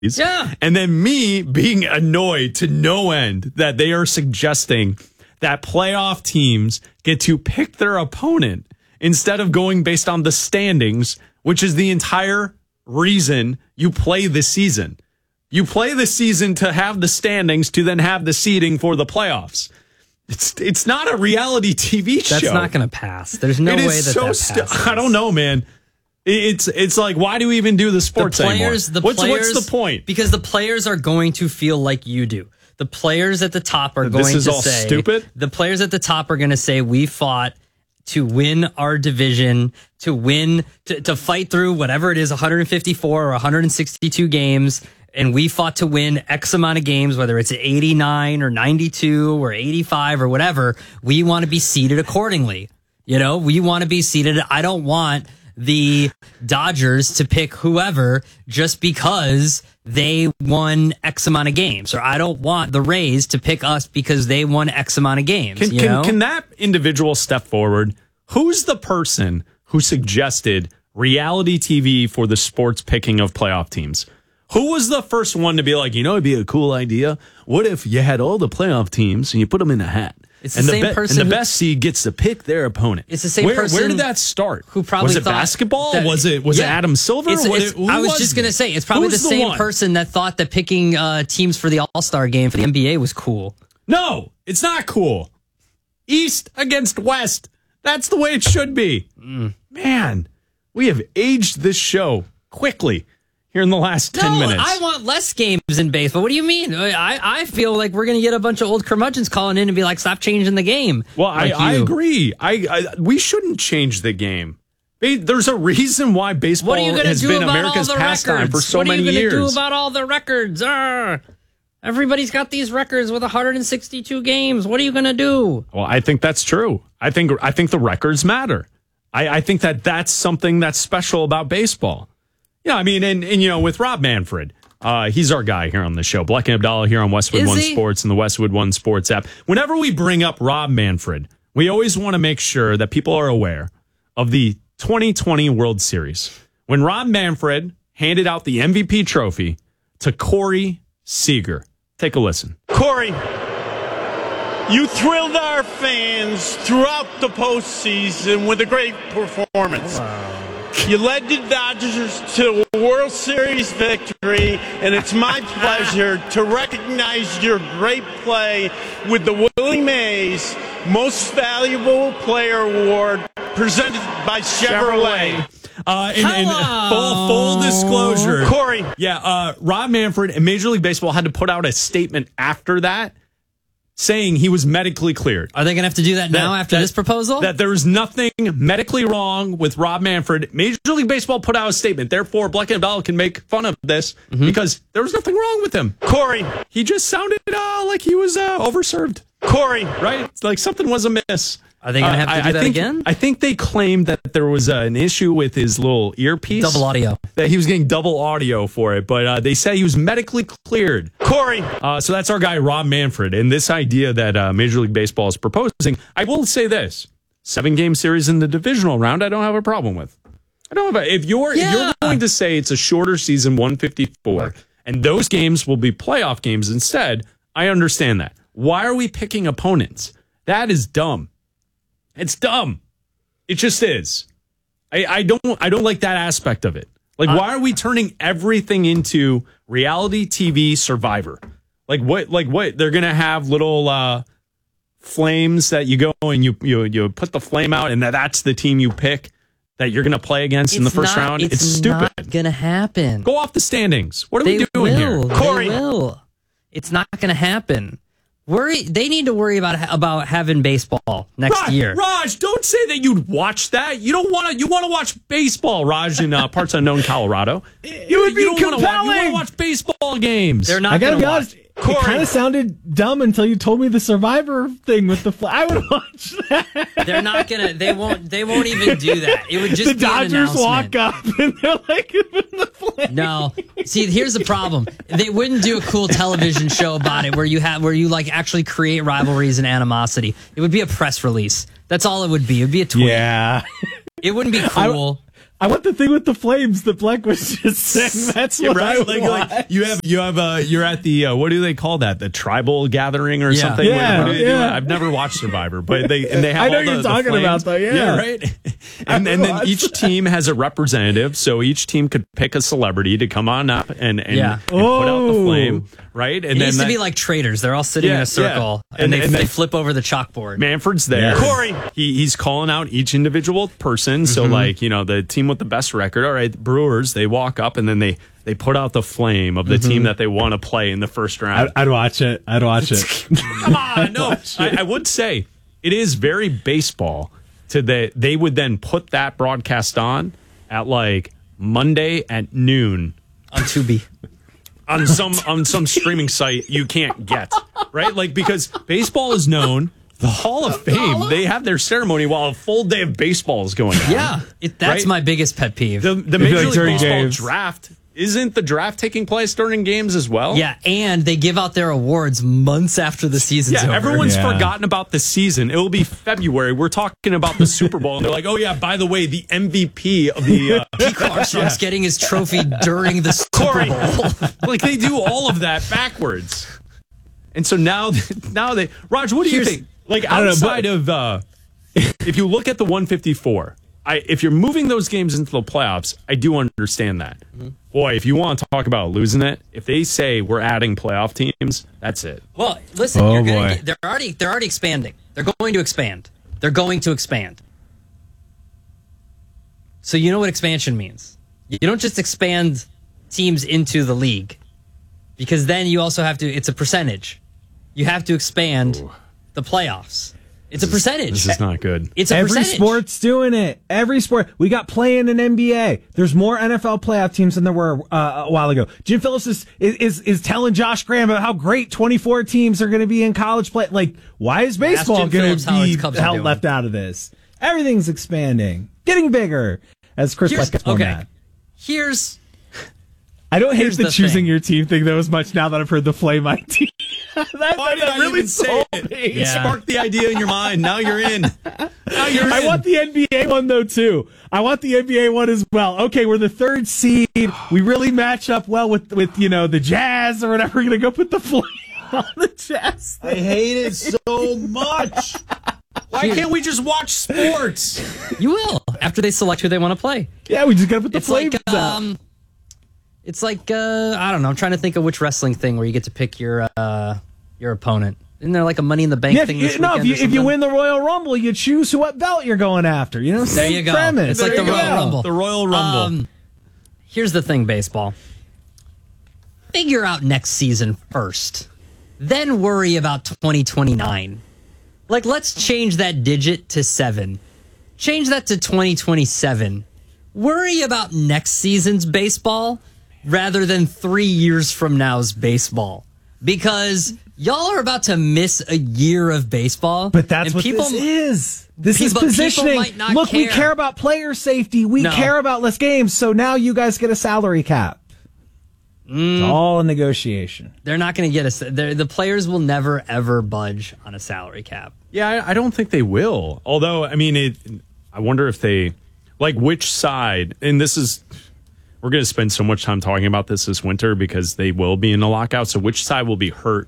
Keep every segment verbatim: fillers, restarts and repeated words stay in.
Yeah. And then me being annoyed to no end that they are suggesting that playoff teams get to pick their opponent instead of going based on the standings, which is the entire reason you play the season. You play the season to have the standings to then have the seeding for the playoffs. It's it's not a reality T V show. That's not going to pass. There's no it way is that so that st- passes. I don't know, man. It's it's like, why do we even do the sports the players, anymore? The what's, players, what's the point? Because the players are going to feel like you do. The players at the top are going this is to all say, stupid? The players at the top are going to say, we fought to win our division, to win, to, to fight through whatever it is, one hundred fifty-four or one hundred sixty-two games. And we fought to win X amount of games, whether it's eighty-nine or ninety-two or eighty-five or whatever. We want to be seeded accordingly. You know, we want to be seeded. I don't want the Dodgers to pick whoever just because they won X amount of games, or I don't want the Rays to pick us because they won X amount of games. Can, you can, know? can that individual step forward? Who's the person who suggested reality T V for the sports picking of playoff teams? Who was the first one to be like, you know, it'd be a cool idea? What if you had all the playoff teams and you put them in a hat? It's the and same the be- person And the who- best seed gets to pick their opponent. It's the same where, person Where did that start? who probably was it thought basketball? that- was it was yeah. it Adam Silver? It's- What it's- it- who I was was just it? going to say, it's probably Who's the same one? person that thought that picking uh, teams for the All-Star game for the N B A was cool. No, it's not cool. East against West. That's the way it should be. Mm. Man, we have aged this show quickly here in the last ten no, minutes. I want less games in baseball. What do you mean? I, I feel like we're going to get a bunch of old curmudgeons calling in and be like, stop changing the game. Well, like I, I you. agree. I, I we shouldn't change the game. Ba- There's a reason why baseball What are you going to has do been about America's all the pastime records? for so what many are you years. going to do about all the records? Arr. Everybody's got these records with one hundred sixty-two games. What are you going to do? Well, I think that's true. I think I think the records matter. I, I think that that's something that's special about baseball. Yeah, I mean, and, and you know, with Rob Manfred, uh, he's our guy here on the show. Black and Abdallah here on Westwood Is One he? Sports and the Westwood One Sports app. Whenever we bring up Rob Manfred, we always want to make sure that people are aware of the twenty twenty World Series, when Rob Manfred handed out the M V P trophy to Corey Seager. Take a listen. Corey, you thrilled our fans throughout the postseason with a great performance. Wow. You led the Dodgers to a World Series victory, and it's my pleasure to recognize your great play with the Willie Mays Most Valuable Player Award presented by Chevrolet. Uh, and, and full, full disclosure, Corey. Yeah, uh, Rob Manfred and Major League Baseball had to put out a statement after that saying he was medically cleared. Are they going to have to do that, now after that- this proposal? That there was nothing medically wrong with Rob Manfred. Major League Baseball put out a statement. Therefore, Black and Abdallah can make fun of this Mm-hmm. because there was nothing wrong with him. Corey. He just sounded uh, like he was uh, overserved. Corey. Right? It's like something was amiss. Are they going to have to Uh, do I, that I think, again? I think they claimed that there was uh, an issue with his little earpiece. Double audio. That he was getting double audio for it, but uh, they said he was medically cleared. Corey. Uh, so that's our guy, Rob Manfred. And this idea that uh, Major League Baseball is proposing, I will say this. Seven-game series in the divisional round, I don't have a problem with. I don't have a, if you're Yeah. if you're going to say it's a shorter season, one fifty-four, and those games will be playoff games instead, I understand that. Why are we picking opponents? That is dumb. It's dumb. It just is. I, I don't I don't like that aspect of it. Like, Uh, why are we turning everything into reality T V Survivor? Like what? Like what? They're gonna have little uh, flames that you go and you you you put the flame out, and that, that's the team you pick that you're gonna play against in the It's first not- round. It's, It's stupid. not going to happen. Go off the standings. What are They we doing will. here? Corey. They will. It's not going to happen. Worry. They need to worry about about having baseball next Raj, year. Raj, don't say that you'd watch that. You don't want to. You want to watch baseball, Raj, in uh, parts unknown Colorado. You would be you don't wanna watch, you compelling. want to watch baseball games. They're not I gotta going be to watch. honest. It Corey. kind of sounded dumb until you told me the Survivor thing with the flag. I would watch that. They're not gonna. They won't. They won't even do that. It would just The be an Dodgers walk announcement. up and they're like, the flag. No, see, here's the problem. They wouldn't do a cool television show about it where you have where you like actually create rivalries and animosity. It would be a press release. That's all it would be. It would be a tweet. Yeah. It wouldn't be cool. I want the thing with the flames that Black was just saying. That's You're what I right. Like, want. like you have you have uh you're at the uh, what do they call that? The tribal gathering or Yeah. something. Yeah, What do they do? yeah. I've never watched Survivor, but they and they have I know all the, you're the talking flames. about that, yeah. right. And, and then each team has a representative, so each team could pick a celebrity to come on up and and, Yeah. and put out the Oh. flame, right? And It then needs to that- be like traders. They're all sitting Yeah, in a circle, yeah. and, And- they, and they they- flip over the chalkboard. Manfred's there. Yeah. Corey. He he's calling out each individual person. So Mm-hmm. like, you know, the team with the best record, all right, the Brewers, they walk up and then they they put out the flame of the Mm-hmm. team that they want to play in the first round. I'd, I'd watch it. I'd watch it. Come on, no. I, I would say it is very baseball to that they would then put that broadcast on at like Monday at noon On Tubi. on some on some streaming site you can't get, right? Like, because baseball is known, the Hall of Fame, they have their ceremony while a full day of baseball is going on. Yeah, it, that's Right? my biggest pet peeve. The the It'd be Major like League during Baseball games. draft, isn't the draft taking place during games as well? yeah, and they give out their awards months after the season's Yeah, over. everyone's Yeah. forgotten about the season. It will be February. We're talking about the Super Bowl, and they're like, "Oh yeah, by the way, the M V P of the uh, Pete Armstrong's getting his trophy during the Super Corey." Bowl. like they do all of that backwards." And so now, now they, Raj, what do Here's- you think? Like I don't know, outside of, uh, if you look at the one fifty-four, I if you're moving those games into the playoffs, I do understand that. Mm-hmm. Boy, if you want to talk about losing it, if they say we're adding playoff teams, that's it. Well, listen, Oh, you're gonna boy. get, they're already they're already expanding. They're going to expand. They're going to expand. So you know what expansion means. You don't just expand teams into the league, because then you also have to. It's a percentage. You have to expand the playoffs. It's a percentage. This is not good. It's a Every percentage. sport's doing it. Every sport. We got playing in N B A. There's more N F L playoff teams than there were uh, a while ago. Jim Phillips is, is is telling Josh Graham about how great twenty-four teams are going to be in college play. Like, why is baseball Jim going Phillips to how be his Cubs are held doing. left out of this? Everything's expanding, getting bigger. As Chris Here's- Black gets more okay. mad. Here's I don't hate Here's the, the choosing thing. your team thing though as much now that I've heard the flame idea. that, Why did that I really even say sold it? me. It Yeah. sparked the idea in your mind. Now you're in. Now you're in. I want the N B A one though too. I want the N B A one as well. Okay, we're the third seed. We really match up well with with you know the Jazz or whatever. We're gonna go put the flame on the Jazz. I hate it so much. Why can't we just watch sports? you will after they select who they want to play. Yeah, we just gotta put the It's flames like out. um, it's like uh, I don't know. I'm trying to think of which wrestling thing where you get to pick your uh, your opponent. Isn't there like a Money in the Bank Yeah, thing? if you, This no, if weekend you, or if you something? win the Royal Rumble, you choose who what belt you're going after. You know, There same you go. premise. It's like There the you Royal go. Rumble. The Royal Rumble. Um, here's the thing, baseball. Figure out next season first, then worry about twenty twenty-nine. Like, let's change that digit to seven. Change that to twenty twenty-seven. Worry about next season's baseball rather than three years from now's baseball. Because y'all are about to miss a year of baseball. But that's and what people, this is. This people- is people positioning. might not Look, we care. care about player safety. We No. care about less games. So now you guys get a salary cap. Mm. It's all a negotiation. They're not going to get us. The players will never, ever budge on a salary cap. Yeah, I, I don't think they will. Although, I mean, it. I wonder if they, like, which side. And this is, we're going to spend so much time talking about this this winter because they will be in a lockout. So, which side will be hurt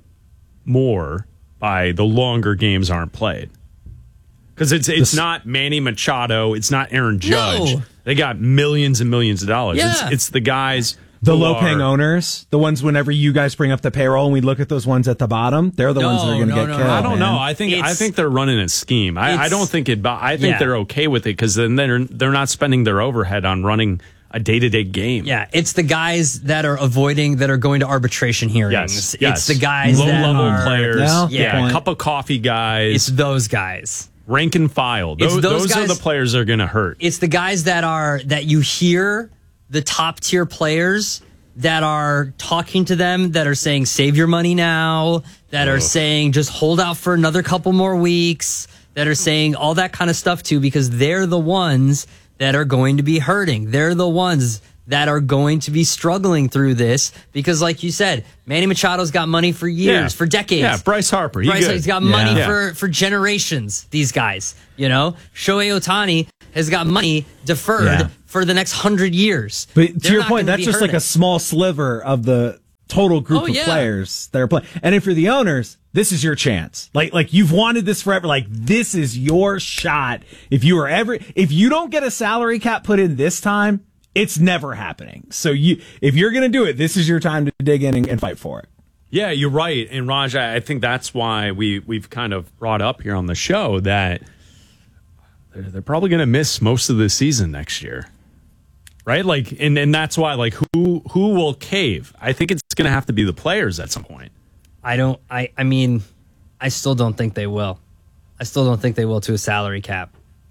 more by the longer games aren't played? Because it's it's not Manny Machado, it's not Aaron Judge. No. They got millions and millions of dollars. Yeah. It's it's the guys. The who low-paying are- owners, the ones whenever you guys bring up the payroll and we look at those ones at the bottom, they're the No, ones that are going to no, get no, killed. no. I don't man. know. I think I It's- think they're running a scheme. I, I it's- don't think it. bo- I think Yeah. they're okay with it because then they're they're not spending their overhead on running a day to day game. Yeah, it's the guys that are avoiding, that are going to arbitration hearings. Yes. yes. It's the guys low that level are, players. Yeah, good yeah, point. cup of coffee guys. It's those guys. rank and file. It's Those, those those are guys- the players that are going to hurt. It's the guys that are, that you hear the top tier players that are talking to them, that are saying, save your money now, that are saying, just hold out for another couple more weeks, that are saying all that kind of stuff too, because they're the ones that are going to be hurting. They're the ones that are going to be struggling through this because, like you said, Manny Machado's got money for years, Yeah. for decades. Yeah, Bryce Harper. He Bryce good. has got Yeah. money Yeah. for, for generations, these guys. You know, Shohei Ohtani has got money deferred Yeah. for for the next hundred years. But to They're your not point, gonna that's be just like hurting. a small sliver of the total group Oh, of yeah. players that are playing. And if you're the owners, this is your chance. Like, like you've wanted this forever. Like, this is your shot. If you are ever, if you don't get a salary cap put in this time, it's never happening. So you, if you're going to do it, this is your time to dig in and, and fight for it. Yeah, you're right. And Raj, I think that's why we, we've kind of brought up here on the show that they're, they're probably going to miss most of the season next year. Right? Like, and, and that's why, like, who who will cave? I think it's going to have to be the players at some point. I don't, I, I mean, I still don't think they will. I still don't think they will to a salary cap.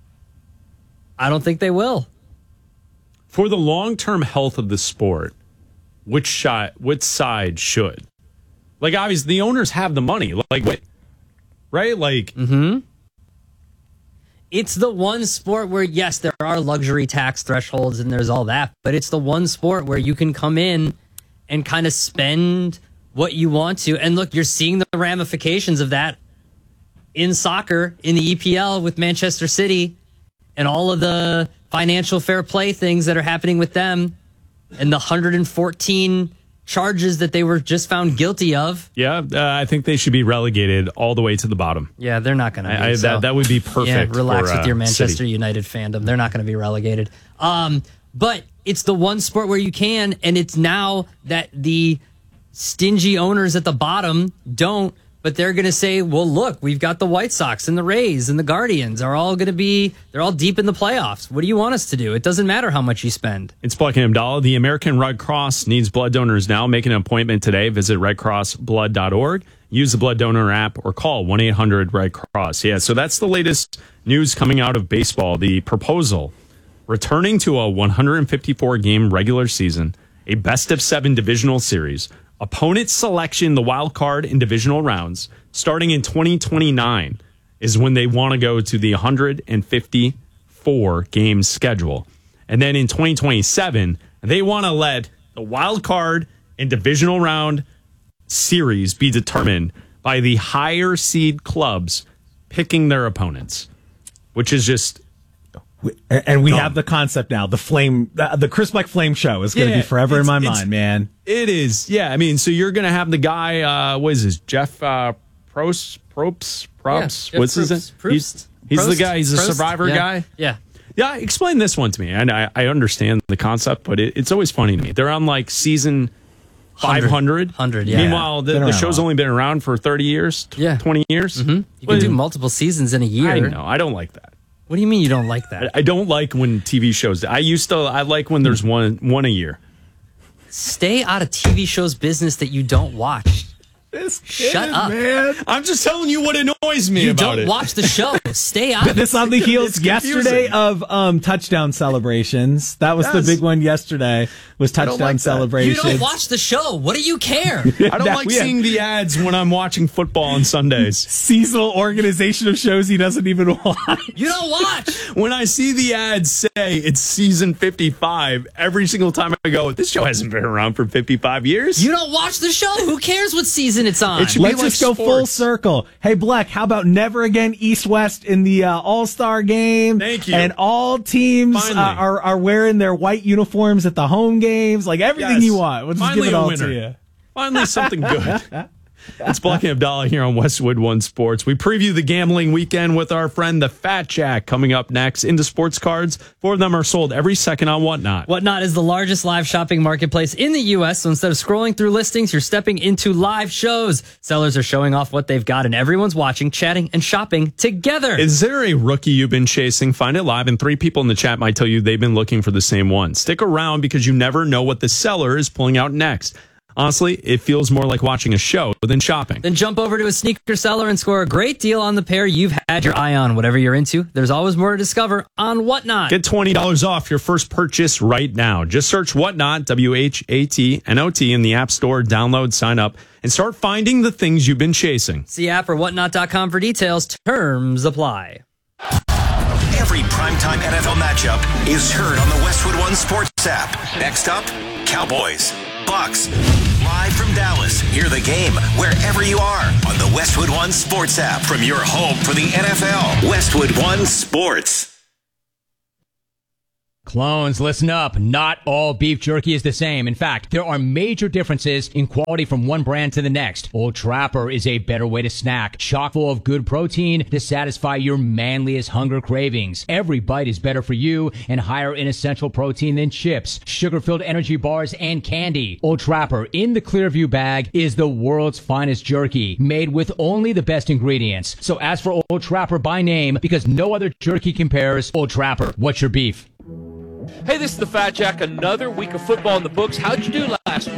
I don't think they will. For the long-term health of the sport, which shot, which side should? Like, obviously, the owners have the money. Like, what? Right? Like, Mm-hmm. It's the one sport where, yes, there are luxury tax thresholds and there's all that, but it's the one sport where you can come in and kind of spend what you want to. And look, you're seeing the ramifications of that in soccer, in the E P L with Manchester City and all of the financial fair play things that are happening with them and the one hundred fourteen charges that they were just found guilty of. yeah, uh, I think they should be relegated all the way to the bottom. Yeah, they're not going to be. I, I, so. that, that would be perfect. Yeah, relax for, with your uh, Manchester City. United fandom. They're not going to be relegated. Um, but it's the one sport where you can, and it's now that the stingy owners at the bottom don't, but they're going to say, well, look, we've got the White Sox and the Rays and the Guardians are all going to be, they're all deep in the playoffs. What do you want us to do? It doesn't matter how much you spend. It's Buck and Abdallah. The American Red Cross needs blood donors now. Make an appointment today. Visit red cross blood dot org. Use the blood donor app or call one eight hundred red cross. Yeah, so that's the latest news coming out of baseball. The proposal returning to a one hundred fifty-four game regular season, a best of seven divisional series, opponent selection, the wild card in divisional rounds, starting in twenty twenty-nine is when they want to go to the one hundred fifty-four game schedule. And then in twenty twenty-seven, they want to let the wild card and divisional round series be determined by the higher seed clubs picking their opponents, which is just... And we Dumb. have the concept now. The flame, the, the Chris Black Flame Show is going to Yeah, be forever in it's- my it's- mind, man. It is. Yeah, I mean, so you're going to have the guy, uh, what is this, Jeff uh, Prost, Props, Props? Yeah, What's his name? Prost. He's, he's Prost? the guy, he's a Prost? survivor Yeah. guy? Yeah. Yeah, explain this one to me. And I, I understand the concept, but it, it's always funny to me. They're on like season five hundred. one hundred, yeah. Meanwhile, the, Been the around show's a while. only been around for thirty years, t- Yeah. twenty years. Mm-hmm. You can do multiple seasons in a year. I know. I don't like that. What do you mean you don't like that? I don't like when T V shows. I used to. I like when there's one one a year. Stay out of T V shows business that you don't watch. This Shut up. man. I'm just telling you what annoys me You about don't it. watch the show. Stay out of it. This on the heels It's yesterday confusing. of um, touchdown celebrations. That was Yes. the big one yesterday. Was don't touchdown like that. You celebrations. don't watch the show. What do you care? I don't That like we have- seeing the ads when I'm watching football on Sundays. Seasonal organization of shows he doesn't even watch. You don't watch. When I see the ads say it's season fifty-five, every single time I go, this show hasn't been around for fifty-five years. You don't watch the show. Who cares what season it's on? It should be Let's like just go full sports. circle. Hey, Black, how about never again East West in the uh, All Star game? Thank you. And all teams uh, Finally. are are wearing their white uniforms at the home games. Like everything Yes. you want. We'll just Finally give it a all winner. to you. Finally, something good. It's Black and Abdallah here on Westwood One Sports. We preview the gambling weekend with our friend the Fat Jack coming up next. Into sports cards, four of them are sold every second on Whatnot. Whatnot is the largest live shopping marketplace in the U S. So instead of scrolling through listings, you're stepping into live shows. Sellers are showing off what they've got, and everyone's watching, chatting, and shopping together. Is there a rookie you've been chasing? Find it live, and three people in the chat might tell you they've been looking for the same one. Stick around because you never know what the seller is pulling out next. Honestly, it feels more like watching a show than shopping. Then jump over to a sneaker seller and score a great deal on the pair you've had your eye on. Whatever you're into, there's always more to discover on Whatnot. Get twenty dollars off your first purchase right now. Just search Whatnot, W H A T N O T, in the App Store, download, sign up, and start finding the things you've been chasing. See app or whatnot dot com for details. Terms apply. Every primetime N F L matchup is heard on the Westwood One Sports app. Next up, Cowboys, Bucks. Live from Dallas, hear the game wherever you are on the Westwood One Sports app from your home for the N F L. Westwood One Sports. Clones, listen up. Not all beef jerky is the same. In fact, there are major differences in quality from one brand to the next. Old Trapper is a better way to snack, chock full of good protein to satisfy your manliest hunger cravings. Every bite is better for you and higher in essential protein than chips, sugar-filled energy bars, and candy. Old Trapper in the Clearview bag is the world's finest jerky, made with only the best ingredients. So ask for Old Trapper by name because no other jerky compares. Old Trapper, what's your beef? Hey, this is the Fat Jack. Another week of football in the books. How'd you do last